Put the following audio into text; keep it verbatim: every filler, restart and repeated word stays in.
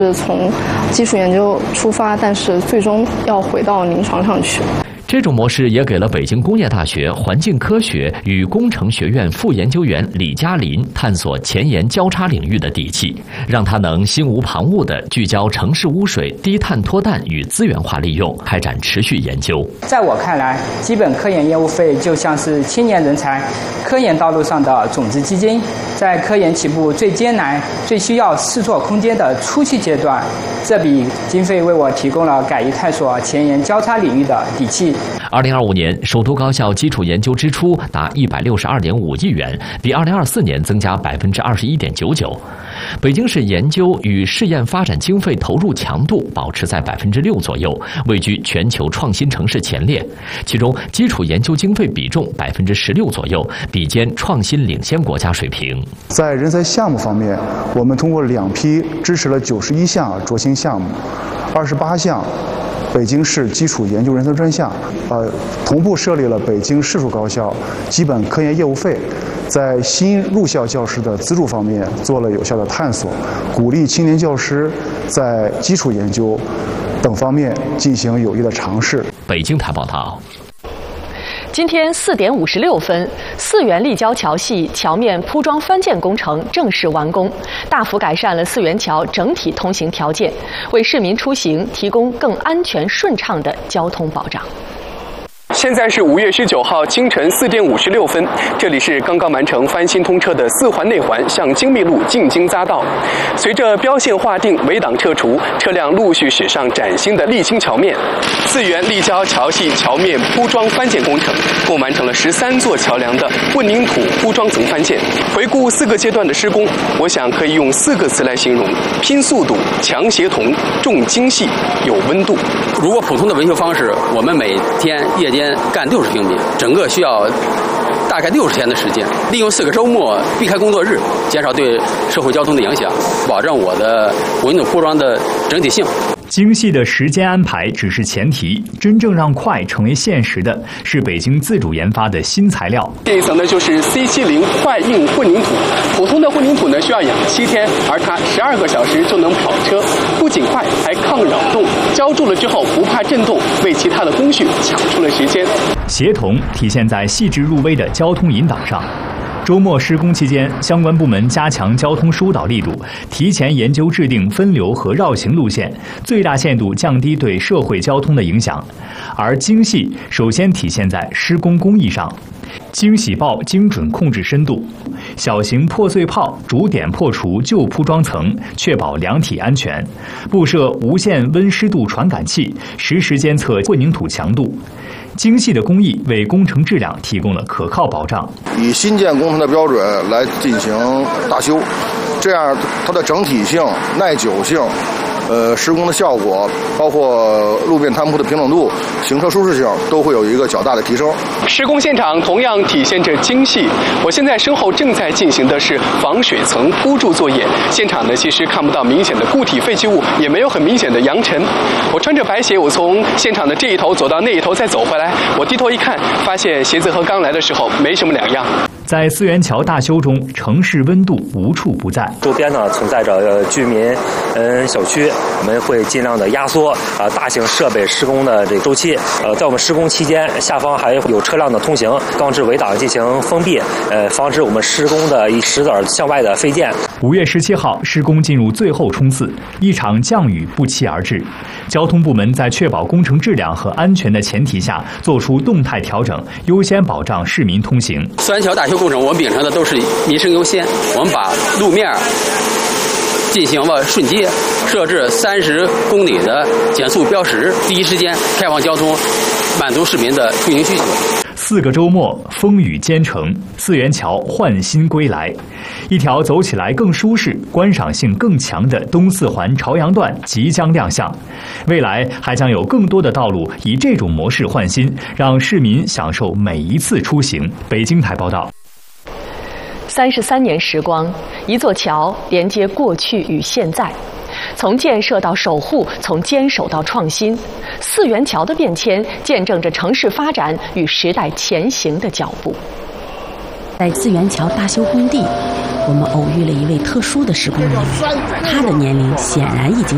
是从基础研究出发，但是最终要回到临床上去。 这种模式也给了北京工业大学环境科学与工程学院副研究员李嘉林探索前沿交叉领域的底气，让他能心无旁骛地聚焦城市污水低碳脱氮与资源化利用，开展持续研究。 在我看来，基本科研业务费就像是青年人才科研道路上的种子基金，在科研起步最艰难、最需要试错空间的初期阶段，这笔经费为我提供了敢于探索前沿交叉领域的底气。 二零二五年，首都高校基础研究支出达一百六十二点五亿元，比二零二四年增加百分之二十一点九九。北京市研究与试验发展经费投入强度保持在百分之六左右，位居全球创新城市前列。其中，基础研究经费比重百分之十六左右，比肩创新领先国家水平。 在人才项目方面，我们通过两批支持了九十一项着星项目，二十八项北京市基础研究人才专项，呃，同步设立了北京市属高校基本科研业务费，在新入校教师的资助方面做了有效的探索，鼓励青年教师在基础研究等方面进行有益的尝试。 北京台报道。 今天四点五十六分，泗源立交桥系桥面铺装翻建工程正式完工，大幅改善了泗源桥整体通行条件，为市民出行提供更安全顺畅的交通保障。 现在是五月十九号清晨四点五十六分，这里是刚刚完成翻新通车的四环内环向精密路进京匝道。随着标线划定、围挡撤除，车辆陆续驶上崭新的沥青桥面。泗源立交桥系桥面铺装翻建工程共完成了十三座桥梁的混凝土铺装层翻建。回顾四个阶段的施工，我想可以用四个词来形容：拼速度、强协同、重精细、有温度。 如果普通的维修方式，我们每天夜间干六十平米，整个需要大概六十天的时间，利用四个周末避开工作日，减少对社会交通的影响，保证我的混凝土铺装的整体性。 精细的时间安排只是前提，真正让快成为现实的是北京自主研发的新材料。 这一层呢就是 C 七十 快硬混凝土，普通的混凝土呢需要养七天，而它十二个小时就能跑车，不仅快还抗扰动，浇筑了之后不怕震动，为其他的工序抢出了时间。 协同体现在细致入微的交通引导上。周末施工期间，相关部门加强交通疏导力度，提前研究制定分流和绕行路线，最大限度降低对社会交通的影响。而精细首先体现在施工工艺上，精洗刨精准控制深度，小型破碎炮逐点破除旧铺装层，确保量体安全；布设无线温湿度传感器，实时监测混凝土强度。精细的工艺为工程质量提供了可靠保障。 以新建工程的标准来进行大修，这样它的整体性、耐久性、呃施工的效果，包括路面摊铺的平整度、行车舒适性，都会有一个较大的提升。 施工现场同样体现着精细。我现在身后正在进行的是防水层铺筑作业，现场呢其实看不到明显的固体废弃物，也没有很明显的扬尘。我穿着白鞋，我从现场的这一头走到那一头，再走回来。我低头一看，发现鞋子和刚来的时候没什么两样。 在泗源桥大修中，城市温度无处不在。 周边呢存在着呃居民、嗯小区，我们会尽量的压缩啊、呃、大型设备施工的这个周期。呃，在我们施工期间，下方还有车辆的通行，钢制围挡进行封闭，呃，防止我们施工的一石子向外的飞溅。 五月十七号，施工进入最后冲刺，一场降雨不期而至。交通部门在确保工程质量和安全的前提下，做出动态调整，优先保障市民通行。 泗源桥大修工程，我们秉承的都是民生优先，我们把路面进行了瞬接，设置三十公里的减速标识，第一时间开放交通，满足市民的出行需求。 四个周末，风雨兼程，泗源桥焕新归来，一条走起来更舒适、观赏性更强的东四环朝阳段即将亮相。未来还将有更多的道路以这种模式换新，让市民享受每一次出行。北京台报道。 三十三年时光，一座桥连接过去与现在，从建设到守护，从坚守到创新，泗源桥的变迁见证着城市发展与时代前行的脚步。 在泗源桥大修工地，我们偶遇了一位特殊的施工人员，他的年龄显然已经